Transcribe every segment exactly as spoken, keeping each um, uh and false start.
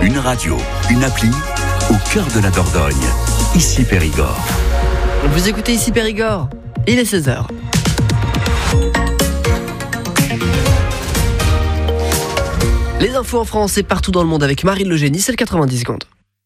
Une radio, une appli, au cœur de la Dordogne. Ici Périgord. Vous écoutez Ici Périgord, il est seize heures. Les infos en France et partout dans le monde avec Marine Le Génie, c'est le quatre-vingt-dix secondes.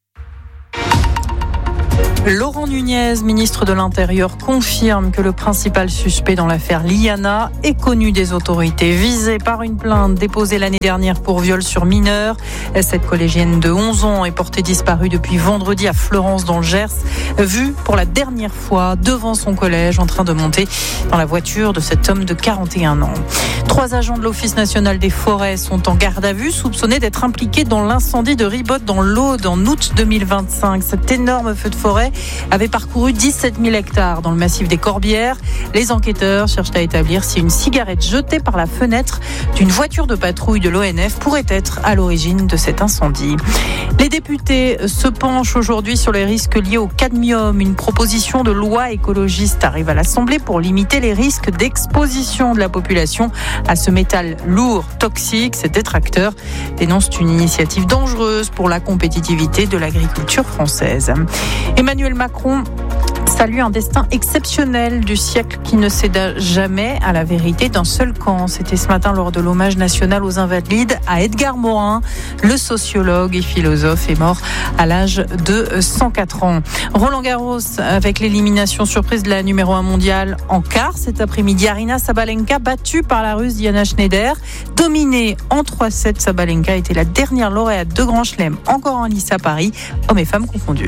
Laurent Nunez, ministre de l'Intérieur, confirme que le principal suspect dans l'affaire Liana est connu des autorités, visé par une plainte déposée l'année dernière pour viol sur mineur. Cette collégienne de onze ans est portée disparue depuis vendredi à Fleurance dans le Gers, vue pour la dernière fois devant son collège en train de monter dans la voiture de cet homme de quarante et un ans. Trois agents de l'Office national des forêts sont en garde à vue, soupçonnés d'être impliqués dans l'incendie de Ribotte dans l'Aude en août deux mille vingt-cinq. Cet énorme feu de forêt avait parcouru dix-sept mille hectares dans le massif des Corbières. Les enquêteurs cherchent à établir si une cigarette jetée par la fenêtre d'une voiture de patrouille de l'O N F pourrait être à l'origine de cet incendie. Les députés se penchent aujourd'hui sur les risques liés au cadmium. Une proposition de loi écologiste arrive à l'Assemblée pour limiter les risques d'exposition de la population à ce métal lourd, toxique. Ces détracteurs dénoncent une initiative dangereuse pour la compétitivité de l'agriculture française. Emmanuel Macron salue un destin exceptionnel du siècle qui ne céda jamais à la vérité d'un seul camp. C'était ce matin lors de l'hommage national aux Invalides à Edgar Morin. Le sociologue et philosophe est mort à l'âge de cent quatre ans. Roland Garros avec l'élimination surprise de la numéro un mondiale en quart. Cet après-midi, Aryna Sabalenka battue par la Russe Diana Schneider. Dominée en trois sept, Sabalenka était la dernière lauréate de Grand Chelem encore en lice à Paris, hommes et femmes confondus.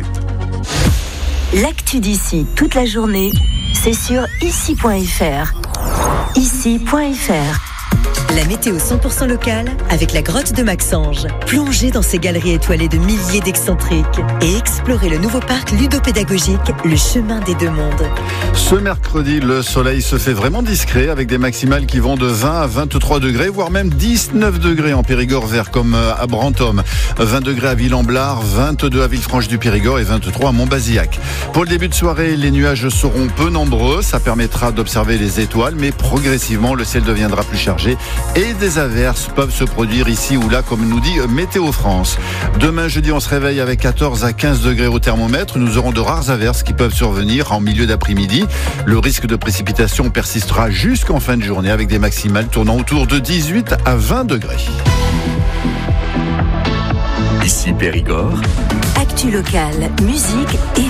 L'actu d'ici toute la journée, c'est sur ici point f r. ici point f r. La météo cent pour cent locale avec la grotte de Maxange. Plongez dans ces galeries étoilées de milliers d'excentriques et explorez le nouveau parc ludopédagogique, le chemin des deux mondes. Ce mercredi, le soleil se fait vraiment discret avec des maximales qui vont de vingt à vingt-trois degrés, voire même dix-neuf degrés en Périgord vert comme à Brantôme, vingt degrés à Ville-en-Blard, vingt-deux à Villefranche-du-Périgord et vingt-trois à Montbazillac. Pour le début de soirée, les nuages seront peu nombreux, ça permettra d'observer les étoiles, mais progressivement le ciel deviendra plus chargé et des averses peuvent se produire ici ou là, comme nous dit Météo France. Demain jeudi, on se réveille avec quatorze à quinze degrés au thermomètre. Nous aurons de rares averses qui peuvent survenir en milieu d'après-midi. Le risque de précipitation persistera jusqu'en fin de journée avec des maximales tournant autour de dix-huit à vingt degrés. Ici Périgord. Actu locale, musique et